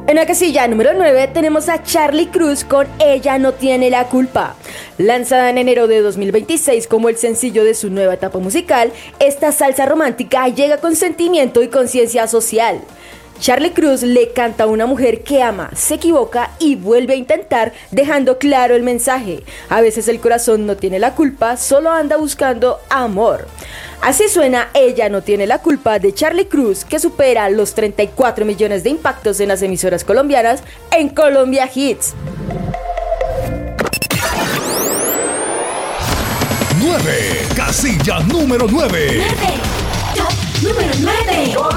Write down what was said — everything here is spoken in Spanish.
En la casilla número 9 tenemos a Charly Cruz con Ella no tiene la culpa. Lanzada en enero de 2026 como el sencillo de su nueva etapa musical, esta salsa romántica llega con sentimiento y conciencia social. Charly Cruz le canta a una mujer que ama, se equivoca y vuelve a intentar, dejando claro el mensaje. A veces el corazón no tiene la culpa, solo anda buscando amor. Así suena Ella no tiene la culpa de Charly Cruz, que supera los 34 millones de impactos en las emisoras colombianas en Colombia Hits. 9, casilla número 9. Top número 9.